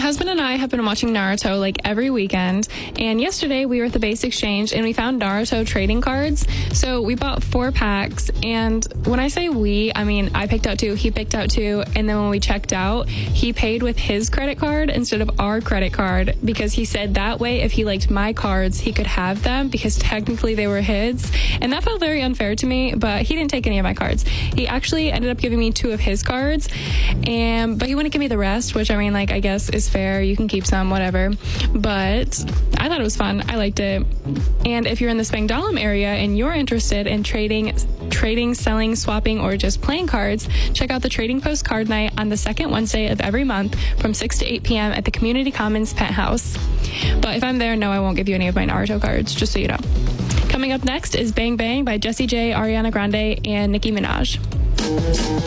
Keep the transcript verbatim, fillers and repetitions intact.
husband and I have been watching Naruto like every weekend, and yesterday we were at the Base Exchange and we found Naruto trading cards. So we bought four packs, and when I say we, I mean I picked out two, he picked out two, and then when we checked out, he paid with his credit card instead of our credit card because he said that way if he liked my cards, he could have them because technically they were his, and that felt very unfair to me, but he didn't take any of my cards. He actually ended up giving me two of his cards, and but he wouldn't give me the rest, which I mean, like, I guess is fair. You can keep some, whatever. But I thought it was fun. I liked it. And if you're in the Spangdahlem area and you're interested in trading, trading, selling, swapping, or just playing cards, check out the Trading Post Card Night on the second Wednesday of every month from six to eight p.m. at the Community Commons Penthouse. But if I'm there, no, I won't give you any of my Naruto cards, just so you know. Coming up next is Bang Bang by Jessie J, Ariana Grande, and Nicki Minaj.